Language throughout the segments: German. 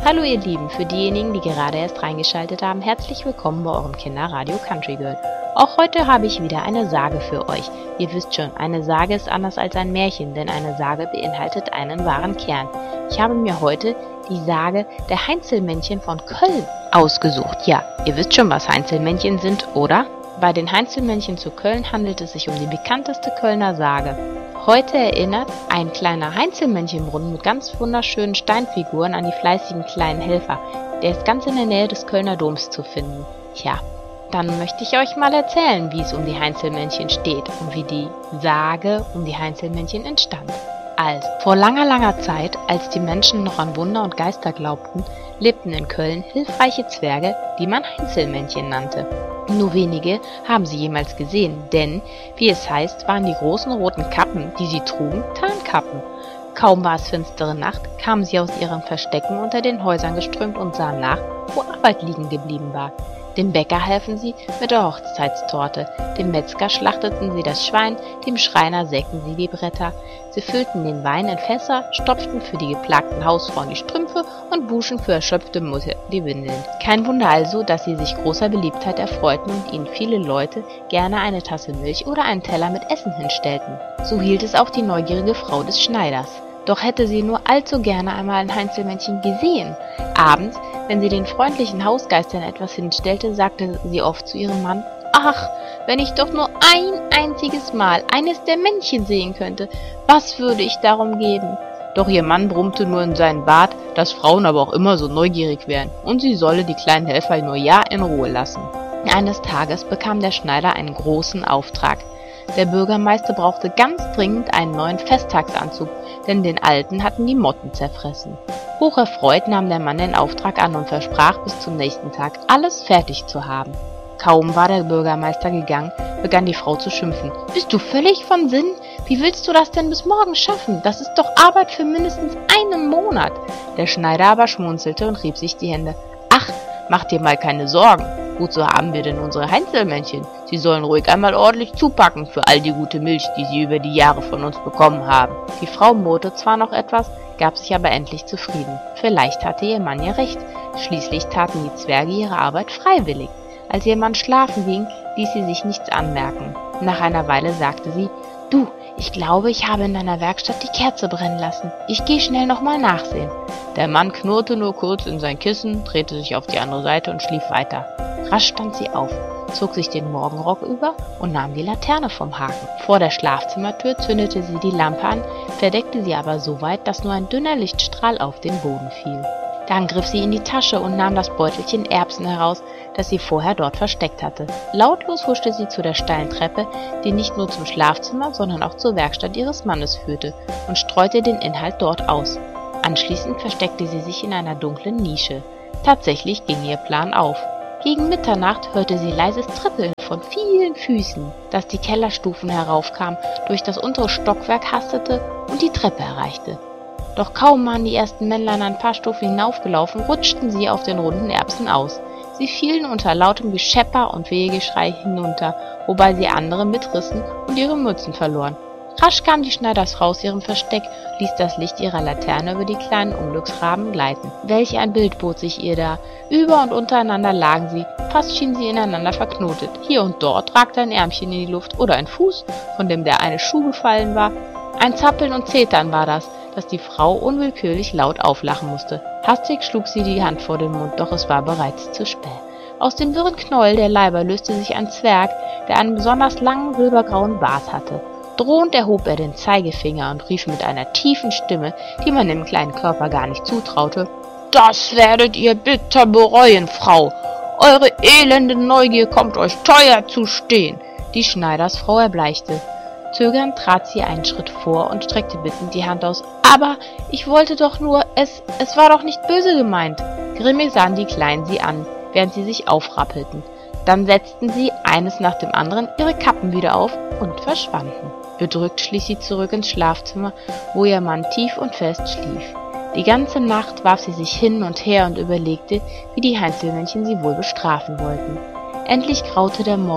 Hallo ihr Lieben, für diejenigen, die gerade erst reingeschaltet haben, herzlich willkommen bei eurem Kinderradio Country Girl. Auch heute habe ich wieder eine Sage für euch. Ihr wisst schon, eine Sage ist anders als ein Märchen, denn eine Sage beinhaltet einen wahren Kern. Ich habe mir heute die Sage der Heinzelmännchen von Köln ausgesucht. Ja, ihr wisst schon, was Heinzelmännchen sind, oder? Bei den Heinzelmännchen zu Köln handelt es sich um die bekannteste Kölner Sage. Heute erinnert ein kleiner Heinzelmännchenbrunnen mit ganz wunderschönen Steinfiguren an die fleißigen kleinen Helfer. Der ist ganz in der Nähe des Kölner Doms zu finden. Tja, dann möchte ich euch mal erzählen, wie es um die Heinzelmännchen steht und wie die Sage um die Heinzelmännchen entstand. Also, vor langer, langer Zeit, als die Menschen noch an Wunder und Geister glaubten, lebten in Köln hilfreiche Zwerge, die man Heinzelmännchen nannte. Nur wenige haben sie jemals gesehen, denn, wie es heißt, waren die großen roten Kappen, die sie trugen, Tarnkappen. Kaum war es finstere Nacht, kamen sie aus ihren Verstecken unter den Häusern geströmt und sahen nach, wo Arbeit liegen geblieben war. Dem Bäcker halfen sie mit der Hochzeitstorte, dem Metzger schlachteten sie das Schwein, dem Schreiner sägten sie die Bretter. Sie füllten den Wein in Fässer, stopften für die geplagten Hausfrauen die Strümpfe und wuschen für erschöpfte Mutter die Windeln. Kein Wunder also, dass sie sich großer Beliebtheit erfreuten und ihnen viele Leute gerne eine Tasse Milch oder einen Teller mit Essen hinstellten. So hielt es auch die neugierige Frau des Schneiders. Doch hätte sie nur allzu gerne einmal ein Heinzelmännchen gesehen. Abends, wenn sie den freundlichen Hausgeistern etwas hinstellte, sagte sie oft zu ihrem Mann: »Ach, wenn ich doch nur ein einziges Mal eines der Männchen sehen könnte, was würde ich darum geben?« Doch ihr Mann brummte nur in seinen Bart, dass Frauen aber auch immer so neugierig wären und sie solle die kleinen Helfer nur ja in Ruhe lassen. Eines Tages bekam der Schneider einen großen Auftrag. Der Bürgermeister brauchte ganz dringend einen neuen Festtagsanzug, denn den alten hatten die Motten zerfressen. Hocherfreut nahm der Mann den Auftrag an und versprach, bis zum nächsten Tag alles fertig zu haben. Kaum war der Bürgermeister gegangen, begann die Frau zu schimpfen. »Bist du völlig von Sinn? Wie willst du das denn bis morgen schaffen? Das ist doch Arbeit für mindestens einen Monat.« Der Schneider aber schmunzelte und rieb sich die Hände. »Ach, mach dir mal keine Sorgen. Wozu haben wir denn unsere Heinzelmännchen? Sie sollen ruhig einmal ordentlich zupacken für all die gute Milch, die sie über die Jahre von uns bekommen haben.« Die Frau murrte zwar noch etwas, gab sich aber endlich zufrieden. Vielleicht hatte ihr Mann ja recht. Schließlich taten die Zwerge ihre Arbeit freiwillig. Als ihr Mann schlafen ging, ließ sie sich nichts anmerken. Nach einer Weile sagte sie: »Du, ich glaube, ich habe in deiner Werkstatt die Kerze brennen lassen. Ich gehe schnell nochmal nachsehen.« Der Mann knurrte nur kurz in sein Kissen, drehte sich auf die andere Seite und schlief weiter. Rasch stand sie auf, zog sich den Morgenrock über und nahm die Laterne vom Haken. Vor der Schlafzimmertür zündete sie die Lampe an, verdeckte sie aber so weit, dass nur ein dünner Lichtstrahl auf den Boden fiel. Dann griff sie in die Tasche und nahm das Beutelchen Erbsen heraus, das sie vorher dort versteckt hatte. Lautlos huschte sie zu der steilen Treppe, die nicht nur zum Schlafzimmer, sondern auch zur Werkstatt ihres Mannes führte, und streute den Inhalt dort aus. Anschließend versteckte sie sich in einer dunklen Nische. Tatsächlich ging ihr Plan auf. Gegen Mitternacht hörte sie leises Trippeln von vielen Füßen, das die Kellerstufen heraufkam, durch das untere Stockwerk hastete und die Treppe erreichte. Doch kaum waren die ersten Männlein ein paar Stufen hinaufgelaufen, rutschten sie auf den runden Erbsen aus. Sie fielen unter lautem Geschepper und Wehgeschrei hinunter, wobei sie andere mitrissen und ihre Mützen verloren. Rasch kam die Schneidersfrau aus ihrem Versteck, ließ das Licht ihrer Laterne über die kleinen Unglücksraben gleiten. Welch ein Bild bot sich ihr da! Über und untereinander lagen sie, fast schienen sie ineinander verknotet. Hier und dort ragte ein Ärmchen in die Luft oder ein Fuß, von dem der eine Schuh gefallen war. Ein Zappeln und Zetern war das, dass die Frau unwillkürlich laut auflachen musste. Hastig schlug sie die Hand vor den Mund, doch es war bereits zu spät. Aus dem wirren Knäuel der Leiber löste sich ein Zwerg, der einen besonders langen silbergrauen Bart hatte. Drohend erhob er den Zeigefinger und rief mit einer tiefen Stimme, die man dem kleinen Körper gar nicht zutraute: »Das werdet ihr bitter bereuen, Frau! Eure elende Neugier kommt euch teuer zu stehen!« Die Schneidersfrau erbleichte. Zögernd trat sie einen Schritt vor und streckte bittend die Hand aus. »Aber ich wollte doch nur, es war doch nicht böse gemeint!« Grimmig sahen die Kleinen sie an, während sie sich aufrappelten. Dann setzten sie, eines nach dem anderen, ihre Kappen wieder auf und verschwanden. Bedrückt schlich sie zurück ins Schlafzimmer, wo ihr Mann tief und fest schlief. Die ganze Nacht warf sie sich hin und her und überlegte, wie die Heinzelmännchen sie wohl bestrafen wollten. Endlich graute der Morgen,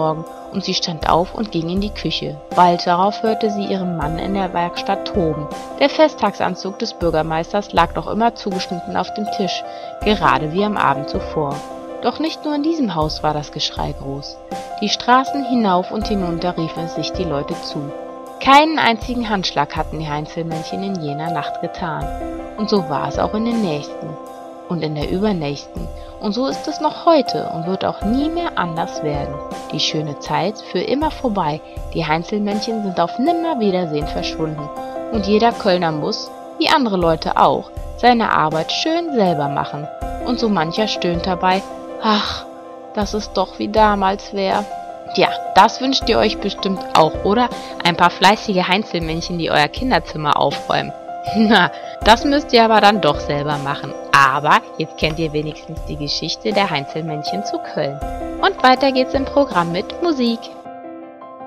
und sie stand auf und ging in die Küche. Bald darauf hörte sie ihren Mann in der Werkstatt toben. Der Festtagsanzug des Bürgermeisters lag noch immer zugeschnitten auf dem Tisch, gerade wie am Abend zuvor. Doch nicht nur in diesem Haus war das Geschrei groß. Die Straßen hinauf und hinunter riefen es sich die Leute zu. Keinen einzigen Handschlag hatten die Heinzelmännchen in jener Nacht getan. Und so war es auch in den nächsten und in der übernächsten. Und so ist es noch heute und wird auch nie mehr anders werden. Die schöne Zeit für immer vorbei. Die Heinzelmännchen sind auf Nimmerwiedersehen verschwunden. Und jeder Kölner muss, wie andere Leute auch, seine Arbeit schön selber machen. Und so mancher stöhnt dabei: Ach, dass es doch wie damals wär. Ja, das wünscht ihr euch bestimmt auch, oder? Ein paar fleißige Heinzelmännchen, die euer Kinderzimmer aufräumen. Na, das müsst ihr aber dann doch selber machen. Aber jetzt kennt ihr wenigstens die Geschichte der Heinzelmännchen zu Köln. Und weiter geht's im Programm mit Musik.